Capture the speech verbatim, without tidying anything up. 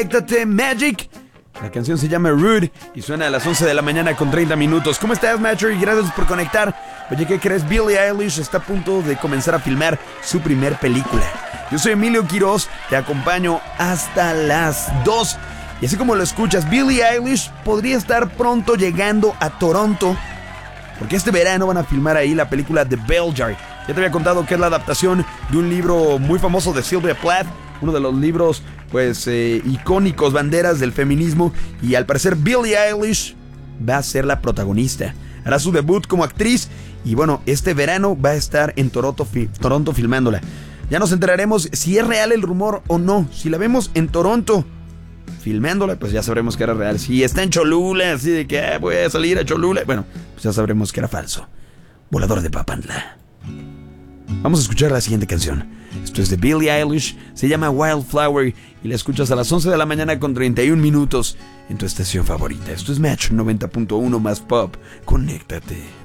Conéctate Magic. La canción se llama Rude y suena a las once de la mañana con treinta minutos. ¿Cómo estás, Matcher? Gracias por conectar. Oye, ¿qué crees? Billie Eilish está a punto de comenzar a filmar su primer película. Yo soy Emilio Quiroz, te acompaño hasta las dos. Y así como lo escuchas, Billie Eilish podría estar pronto llegando a Toronto, porque este verano van a filmar ahí la película The Bell Jar. Ya te había contado que es la adaptación de un libro muy famoso de Sylvia Plath, uno de los libros pues eh, icónicos, banderas del feminismo, y al parecer Billie Eilish va a ser la protagonista. Hará su debut como actriz y bueno, este verano va a estar en Toronto, fi- Toronto filmándola. Ya nos enteraremos si es real el rumor o no. Si la vemos en Toronto filmándola, pues ya sabremos que era real. Si está en Cholula, así de que ah, voy a salir a Cholula, bueno, pues ya sabremos que era falso. Volador de Papantla. Vamos a escuchar la siguiente canción. Esto es de Billie Eilish, se llama Wildflower y la escuchas a las once de la mañana con treinta y un minutos en tu estación favorita. Esto es Match noventa punto uno más Pop. Conéctate.